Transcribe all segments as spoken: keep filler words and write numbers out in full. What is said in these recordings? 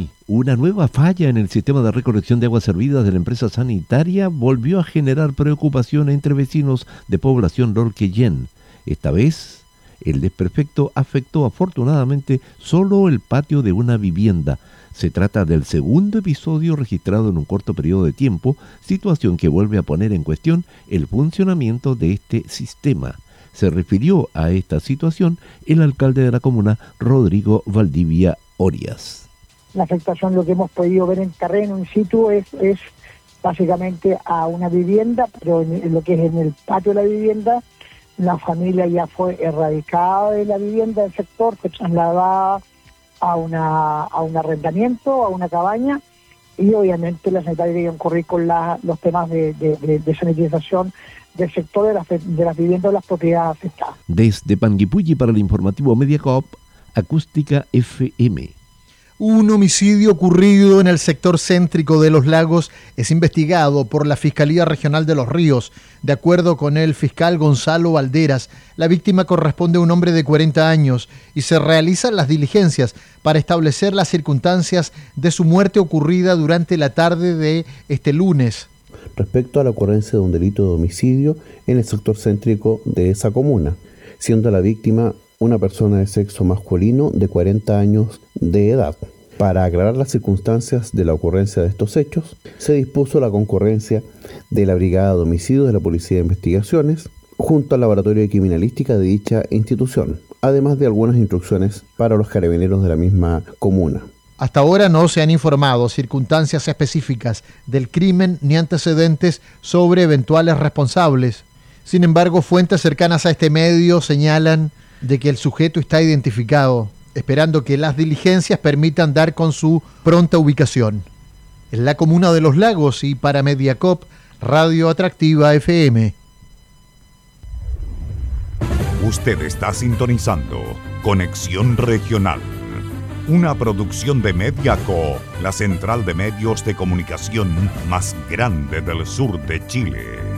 Panguipulli, una nueva falla en el sistema de recolección de aguas servidas de la empresa sanitaria volvió a generar preocupación entre vecinos de población Lorquellén. Esta vez, el desperfecto afectó afortunadamente solo el patio de una vivienda. Se trata del segundo episodio registrado en un corto periodo de tiempo, situación que vuelve a poner en cuestión el funcionamiento de este sistema. Se refirió a esta situación el alcalde de la comuna, Rodrigo Valdivia Orias. La afectación, lo que hemos podido ver en terreno, in situ, es, es básicamente a una vivienda, pero en, en lo que es en el patio de la vivienda, la familia ya fue erradicada de la vivienda del sector, fue trasladada a una a un arrendamiento, a una cabaña, y obviamente la sanitaria debe concurrir con la, los temas de, de, de, de sanitización del sector de las, de las viviendas o las propiedades afectadas. Desde Panguipulli para el informativo Mediacoop, Acústica F M. Un homicidio ocurrido en el sector céntrico de Los Lagos es investigado por la Fiscalía Regional de Los Ríos. De acuerdo con el fiscal Gonzalo Valderas, la víctima corresponde a un hombre de cuarenta años y se realizan las diligencias para establecer las circunstancias de su muerte ocurrida durante la tarde de este lunes. Respecto a la ocurrencia de un delito de homicidio en el sector céntrico de esa comuna, siendo la víctima una persona de sexo masculino de cuarenta años de edad. Para aclarar las circunstancias de la ocurrencia de estos hechos, se dispuso la concurrencia de la Brigada de Homicidios de la Policía de Investigaciones junto al Laboratorio de Criminalística de dicha institución, además de algunas instrucciones para los carabineros de la misma comuna. Hasta ahora no se han informado circunstancias específicas del crimen ni antecedentes sobre eventuales responsables. Sin embargo, fuentes cercanas a este medio señalan de que el sujeto está identificado, esperando que las diligencias permitan dar con su pronta ubicación. En la comuna de Los Lagos y para Mediacoop, Radio Atractiva F M. Usted está sintonizando Conexión Regional, una producción de Mediacoop, la central de medios de comunicación más grande del sur de Chile.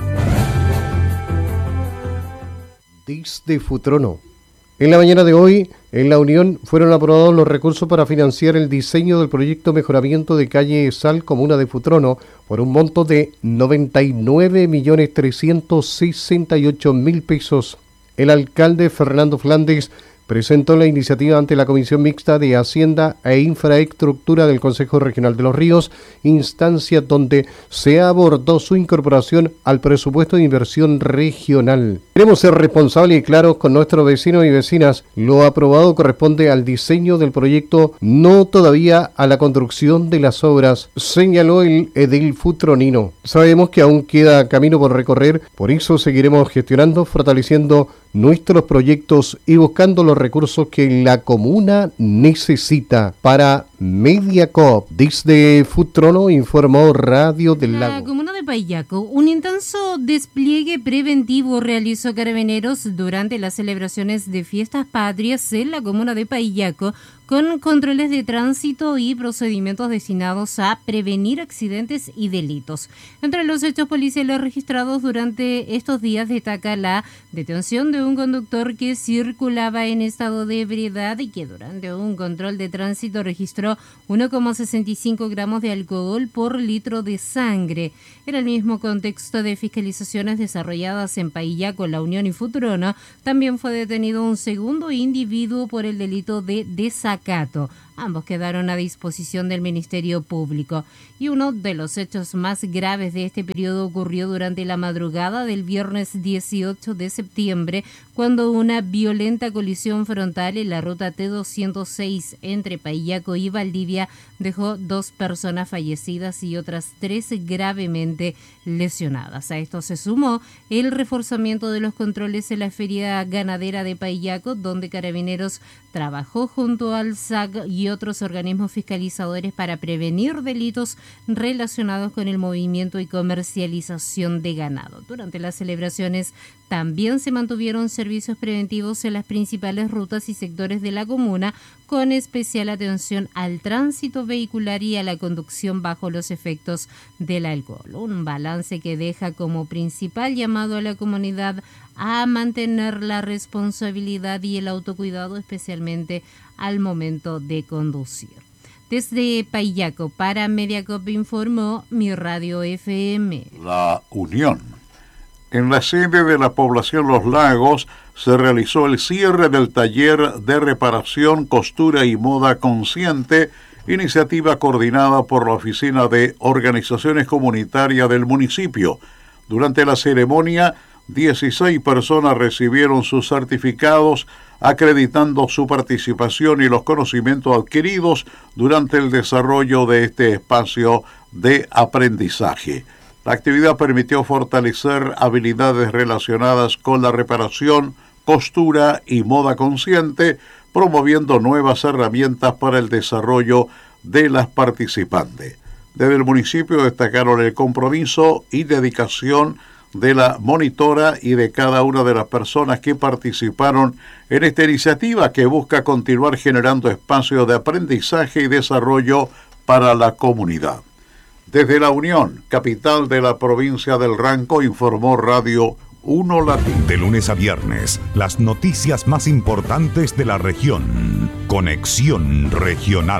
Desde Futrono. En la mañana de hoy, en la Unión, fueron aprobados los recursos para financiar el diseño del proyecto Mejoramiento de Calle Sal, comuna de Futrono, por un monto de noventa y nueve millones trescientos sesenta y ocho mil pesos. El alcalde Fernando Flandes presentó la iniciativa ante la Comisión Mixta de Hacienda e Infraestructura del Consejo Regional de los Ríos, instancia donde se abordó su incorporación al presupuesto de inversión regional. Queremos ser responsables y claros con nuestros vecinos y vecinas. Lo aprobado corresponde al diseño del proyecto, no todavía a la construcción de las obras, señaló el edil futronino. Sabemos que aún queda camino por recorrer, por eso seguiremos gestionando, fortaleciendo nuestros proyectos y buscando los recursos que la comuna necesita. Para Mediacoop, desde Futrono, informó Radio del Lago. La comuna de Payaco, un intenso despliegue preventivo realizó Carabineros durante las celebraciones de fiestas patrias en la comuna de Payaco, con controles de tránsito y procedimientos destinados a prevenir accidentes y delitos. Entre los hechos policiales registrados durante estos días destaca la detención de un conductor que circulaba en estado de ebriedad y que durante un control de tránsito registró uno coma sesenta y cinco gramos de alcohol por litro de sangre. En el mismo contexto de fiscalizaciones desarrolladas en Payaco, La Unión y Futrono, también fue detenido un segundo individuo por el delito de desacato. Ambos quedaron a disposición del Ministerio Público. Y uno de los hechos más graves de este periodo ocurrió durante la madrugada del viernes dieciocho de septiembre, cuando una violenta colisión frontal en la ruta T doscientos seis entre Payaco y Valdivia dejó dos personas fallecidas y otras tres gravemente lesionadas. A esto se sumó el reforzamiento de los controles en la feria ganadera de Payaco, donde Carabineros trabajó junto al S A C y otros organismos fiscalizadores para prevenir delitos relacionados con el movimiento y comercialización de ganado. Durante las celebraciones también se mantuvieron servicios preventivos en las principales rutas y sectores de la comuna, con especial atención al tránsito vehicular y a la conducción bajo los efectos del alcohol. Un balance que deja como principal llamado a la comunidad a mantener la responsabilidad y el autocuidado, especialmente al momento de conducir. Desde Paillaco, para Mediacop informó Mi Radio F M. La Unión. En la sede de la población Los Lagos se realizó el cierre del taller de reparación, costura y moda consciente, iniciativa coordinada por la Oficina de Organizaciones Comunitarias del municipio. Durante la ceremonia, dieciséis personas recibieron sus certificados, acreditando su participación y los conocimientos adquiridos durante el desarrollo de este espacio de aprendizaje. La actividad permitió fortalecer habilidades relacionadas con la reparación, costura y moda consciente, promoviendo nuevas herramientas para el desarrollo de las participantes. Desde el municipio destacaron el compromiso y dedicación de la monitora y de cada una de las personas que participaron en esta iniciativa que busca continuar generando espacios de aprendizaje y desarrollo para la comunidad. Desde La Unión, capital de la provincia del Ranco, informó Radio uno Latín. De lunes a viernes, las noticias más importantes de la región. Conexión Regional.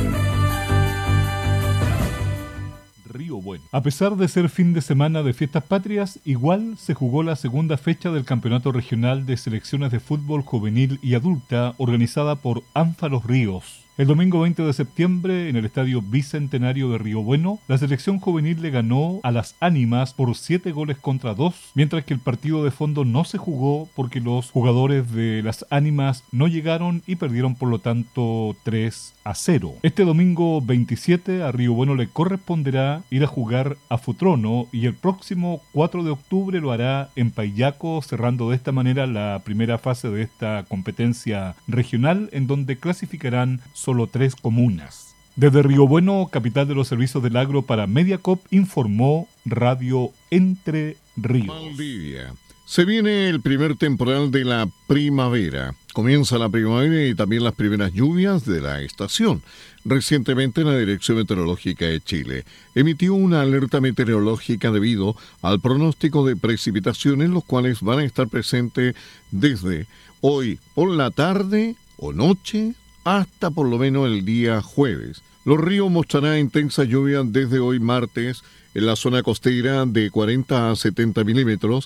Río Bueno. A pesar de ser fin de semana de fiestas patrias, igual se jugó la segunda fecha del Campeonato Regional de Selecciones de Fútbol Juvenil y Adulta, organizada por ANFA Los Ríos. El domingo veinte de septiembre, en el Estadio Bicentenario de Río Bueno, la selección juvenil le ganó a las Ánimas por siete goles contra dos, mientras que el partido de fondo no se jugó porque los jugadores de las Ánimas no llegaron y perdieron por lo tanto tres a cero. Este domingo veintisiete a Río Bueno le corresponderá ir a jugar a Futrono y el próximo cuatro de octubre lo hará en Paillaco, cerrando de esta manera la primera fase de esta competencia regional, en donde clasificarán solo tres comunas. Desde Río Bueno, capital de los servicios del agro para Mediacop, informó Radio Entre Ríos. Valdivia. Se viene el primer temporal de la primavera. Comienza la primavera y también las primeras lluvias de la estación. Recientemente la Dirección Meteorológica de Chile emitió una alerta meteorológica debido al pronóstico de precipitaciones, los cuales van a estar presentes desde hoy por la tarde o noche hasta por lo menos el día jueves. Los ríos mostrarán intensa lluvia desde hoy martes en la zona costera de cuarenta a setenta milímetros,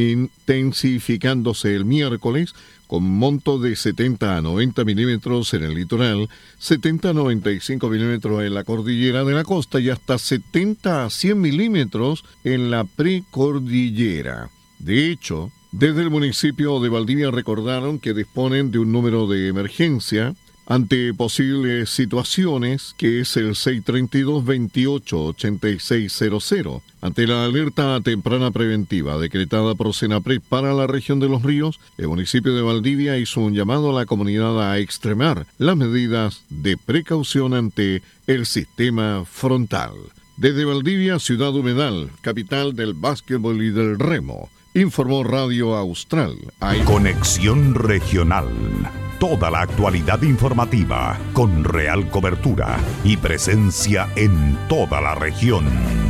intensificándose el miércoles con monto de setenta a noventa milímetros en el litoral, setenta a noventa y cinco milímetros en la cordillera de la costa y hasta setenta a cien milímetros en la precordillera. De hecho, desde el municipio de Valdivia recordaron que disponen de un número de emergencia ante posibles situaciones, que es el seis treinta y dos, veintiocho, ochenta y seis cero cero. Ante la alerta temprana preventiva decretada por Senapred para la región de Los Ríos, el municipio de Valdivia hizo un llamado a la comunidad a extremar las medidas de precaución ante el sistema frontal. Desde Valdivia, Ciudad Humedal, capital del básquetbol y del remo, informó Radio Austral. Ahí... Conexión Regional. Toda la actualidad informativa con real cobertura y presencia en toda la región.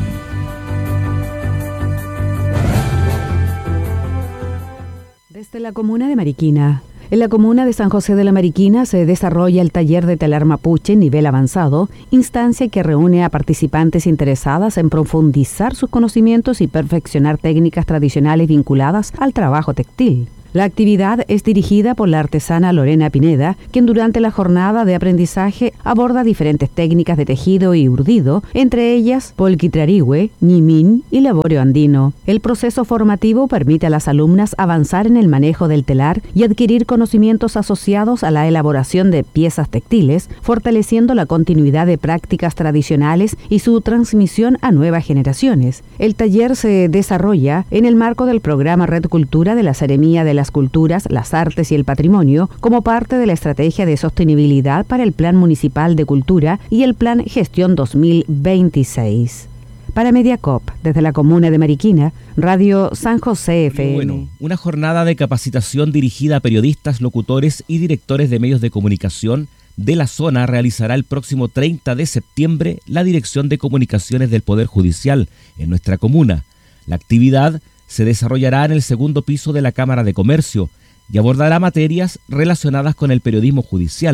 Desde la comuna de Mariquina. En la comuna de San José de la Mariquina se desarrolla el taller de telar mapuche nivel avanzado, instancia que reúne a participantes interesadas en profundizar sus conocimientos y perfeccionar técnicas tradicionales vinculadas al trabajo textil. La actividad es dirigida por la artesana Lorena Pineda, quien durante la jornada de aprendizaje aborda diferentes técnicas de tejido y urdido, entre ellas polquitrarigüe, ñimín y laboreo andino. El proceso formativo permite a las alumnas avanzar en el manejo del telar y adquirir conocimientos asociados a la elaboración de piezas textiles, fortaleciendo la continuidad de prácticas tradicionales y su transmisión a nuevas generaciones. El taller se desarrolla en el marco del programa Red Cultura de la Seremía de las Culturas, las Artes y el Patrimonio, como parte de la Estrategia de Sostenibilidad para el Plan Municipal de Cultura y el Plan Gestión dos mil veintiséis. Para Mediacop, desde la comuna de Mariquina, Radio San José F M. Bueno, una jornada de capacitación dirigida a periodistas, locutores y directores de medios de comunicación de la zona realizará el próximo treinta de septiembre la Dirección de Comunicaciones del Poder Judicial en nuestra comuna. La actividad se desarrollará en el segundo piso de la Cámara de Comercio y abordará materias relacionadas con el periodismo judicial,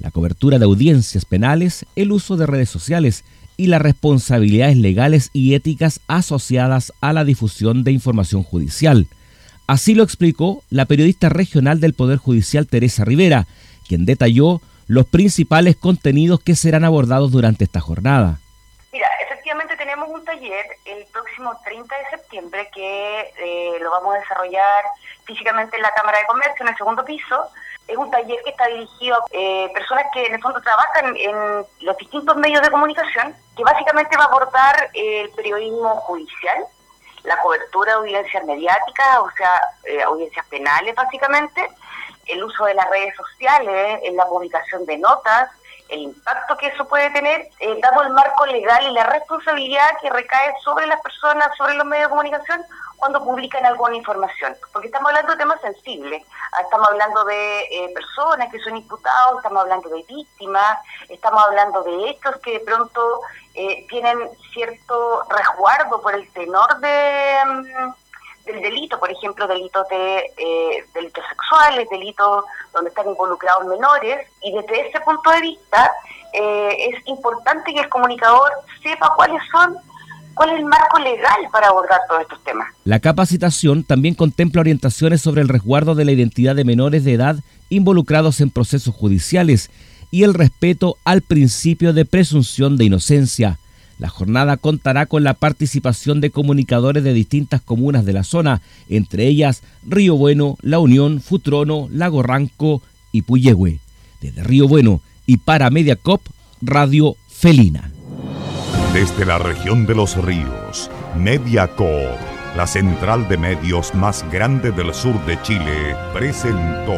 la cobertura de audiencias penales, el uso de redes sociales y las responsabilidades legales y éticas asociadas a la difusión de información judicial. Así lo explicó la periodista regional del Poder Judicial Teresa Rivera, quien detalló los principales contenidos que serán abordados durante esta jornada. Mira, efectivamente tenemos un taller el próximo treinta de septiembre que eh, lo vamos a desarrollar físicamente en la Cámara de Comercio, en el segundo piso. Es un taller que está dirigido a eh, personas que en el fondo trabajan en los distintos medios de comunicación, que básicamente va a abordar el periodismo judicial, la cobertura de audiencias mediáticas, o sea, eh, audiencias penales básicamente, el uso de las redes sociales en la publicación de notas, el impacto que eso puede tener, eh, dado el marco legal y la responsabilidad que recae sobre las personas, sobre los medios de comunicación, cuando publican alguna información. Porque estamos hablando de temas sensibles, estamos hablando de eh, personas que son imputados, estamos hablando de víctimas, estamos hablando de hechos que de pronto eh, tienen cierto resguardo por el tenor de... Um, del delito, por ejemplo, delitos de eh, delitos sexuales, delitos donde están involucrados menores, y desde ese punto de vista eh, es importante que el comunicador sepa cuáles son, cuál es el marco legal para abordar todos estos temas. La capacitación también contempla orientaciones sobre el resguardo de la identidad de menores de edad involucrados en procesos judiciales y el respeto al principio de presunción de inocencia. La jornada contará con la participación de comunicadores de distintas comunas de la zona, entre ellas Río Bueno, La Unión, Futrono, Lago Ranco y Puyehue. Desde Río Bueno y para Mediacop, Radio Felina. Desde la región de los ríos, Mediacop, la central de medios más grande del sur de Chile, presentó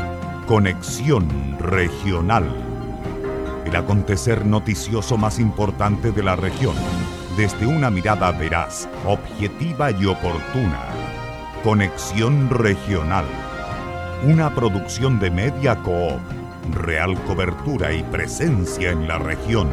Conexión Regional. El acontecer noticioso más importante de la región, desde una mirada veraz, objetiva y oportuna. Conexión Regional. Una producción de Mediacop. Real cobertura y presencia en la región.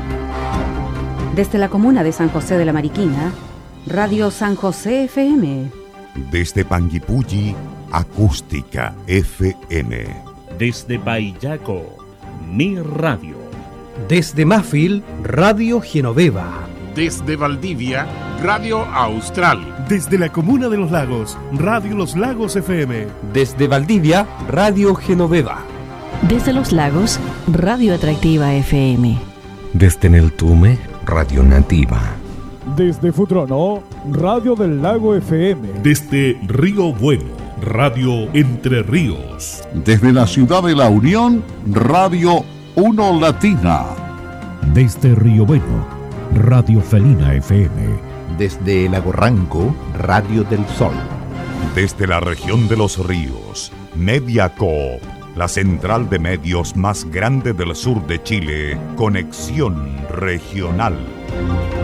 Desde la comuna de San José de la Mariquina, Radio San José F M. Desde Panguipulli, Acústica F M. Desde Paillaco, Mi Radio. Desde Mafil, Radio Genoveva. Desde Valdivia, Radio Austral. Desde la comuna de Los Lagos, Radio Los Lagos F M. Desde Valdivia, Radio Genoveva. Desde Los Lagos, Radio Atractiva F M. Desde Neltume, Radio Nativa. Desde Futrono, Radio del Lago F M. Desde Río Bueno, Radio Entre Ríos. Desde la ciudad de La Unión, Radio Uno Latina. Desde Río Bueno, Radio Felina F M. Desde Lago Ranco, Radio del Sol. Desde la región de los ríos, Mediacop, la central de medios más grande del sur de Chile, Conexión Regional.